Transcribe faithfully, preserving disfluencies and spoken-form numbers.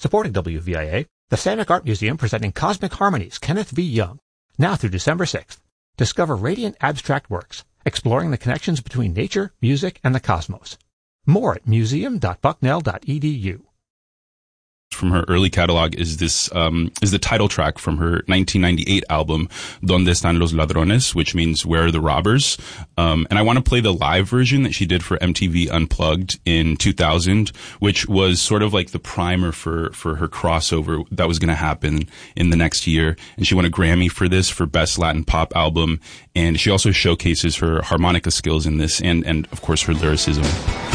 Supporting W V I A, the Samick Art Museum presenting Cosmic Harmonies, Kenneth V. Young. Now through December sixth. Discover radiant abstract works, exploring the connections between nature, music, and the cosmos. More at museum dot bucknell dot e d u. From her early catalog is this um is the title track from her nineteen ninety-eight album Donde Están los Ladrones, which means Where Are the Robbers? Um and I want to play the live version that she did for M T V Unplugged in two thousand, which was sort of like the primer for for her crossover that was going to happen in the next year. And she won a Grammy for this for Best Latin Pop Album, and she also showcases her harmonica skills in this and and of course her lyricism.